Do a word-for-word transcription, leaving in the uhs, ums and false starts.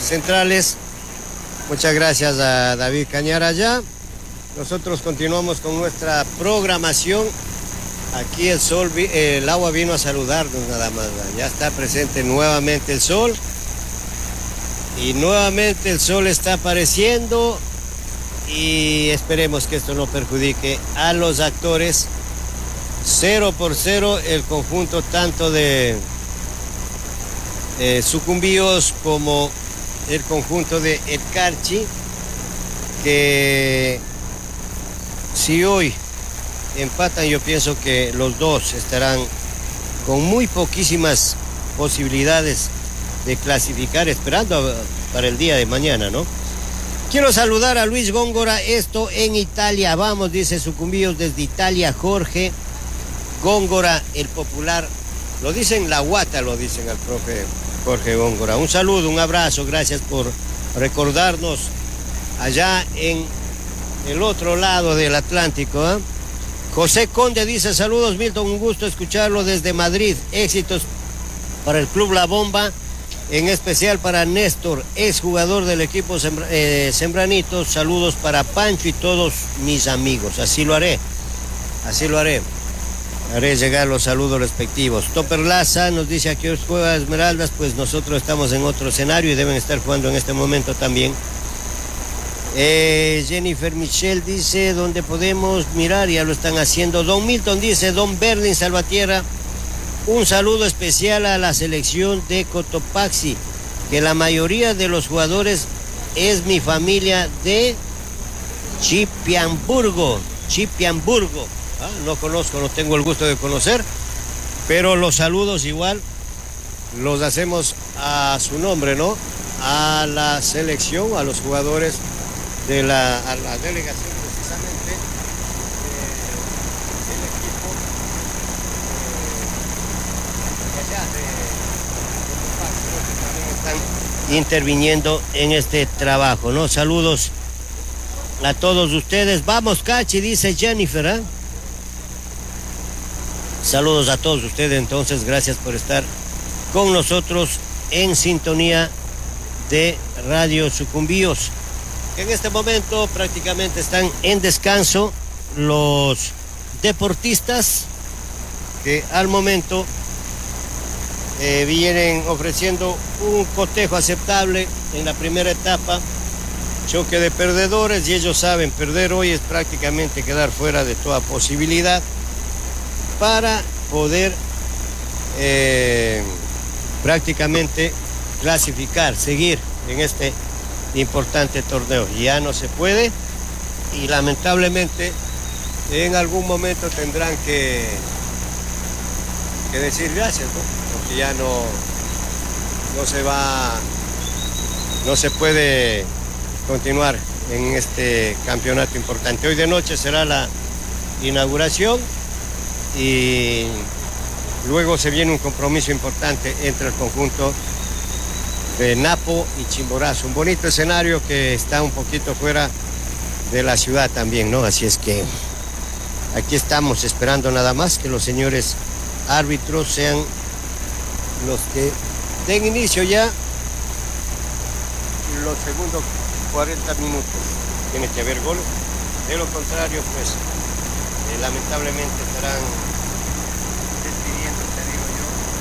centrales. Muchas gracias a David Cañar allá. Nosotros continuamos con nuestra programación. Aquí el sol, el agua vino a saludarnos nada más. Ya está presente nuevamente el sol. Y nuevamente el sol está apareciendo. Y esperemos que esto no perjudique a los actores. Cero por cero el conjunto tanto de eh, Sucumbíos como el conjunto de El Carchi, que si hoy empatan, yo pienso que los dos estarán con muy poquísimas posibilidades de clasificar, esperando para el día de mañana, ¿no? Quiero saludar a Luis Góngora, esto en Italia. Vamos, dice Sucumbíos desde Italia, Jorge Góngora, el popular. Lo dicen la guata, lo dicen al profe Jorge Góngora. Un saludo, un abrazo, gracias por recordarnos allá en el otro lado del Atlántico, ¿eh? José Conde dice, saludos Milton, un gusto escucharlo desde Madrid. Éxitos para el Club La Bomba, en especial para Néstor, exjugador del equipo Sembra, eh, Sembranitos. Saludos para Pancho y todos mis amigos. Así lo haré, así lo haré. Haré llegar los saludos respectivos. Topper Laza nos dice, aquí os juega Esmeraldas, pues nosotros estamos en otro escenario y deben estar jugando en este momento también. Eh, Jennifer Michelle dice, ¿dónde podemos mirar? Ya lo están haciendo. Don Milton dice, Don Berlin Salvatierra, un saludo especial a la selección de Cotopaxi, que la mayoría de los jugadores es mi familia de Chipiamburgo. Chipiamburgo. Ah, no conozco, no tengo el gusto de conocer, pero los saludos igual los hacemos a su nombre, ¿no? A la selección, a los jugadores de la, a la delegación precisamente eh, del equipo eh, de allá de, de también están interviniendo en este trabajo, ¿no? Saludos a todos ustedes. Vamos, Cachi, dice Jennifer, ¿eh? Saludos a todos ustedes, entonces, gracias por estar con nosotros en sintonía de Radio Sucumbíos. En este momento prácticamente están en descanso los deportistas que al momento eh, vienen ofreciendo un cotejo aceptable en la primera etapa. Choque de perdedores, y ellos saben, perder hoy es prácticamente quedar fuera de toda posibilidad para poder eh, prácticamente clasificar, seguir en este importante torneo. Ya no se puede y lamentablemente en algún momento tendrán que, que decir gracias, ¿no? Porque ya no, no se va, no se puede continuar en este campeonato importante. Hoy de noche será la inauguración y luego se viene un compromiso importante entre el conjunto de Napo y Chimborazo. Un bonito escenario que está un poquito fuera de la ciudad también, ¿no? Así es que aquí estamos esperando nada más que los señores árbitros sean los que den inicio ya los segundos cuarenta minutos. Tiene que haber gol. De lo contrario, pues, eh, lamentablemente estarán